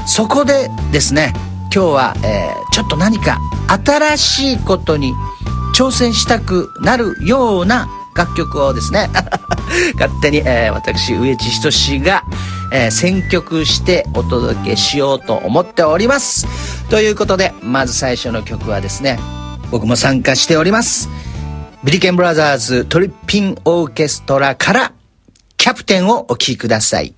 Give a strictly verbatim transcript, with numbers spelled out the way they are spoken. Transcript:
そこでですね、今日は、えー、ちょっと何か新しいことに挑戦したくなるような楽曲をですね勝手に、えー、私植地仁が、えー、選曲してお届けしようと思っております。ということで、まず最初の曲はですね、僕も参加しておりますビリケンブラザーズトリッピンオーケストラからキャプテンをお聴きください。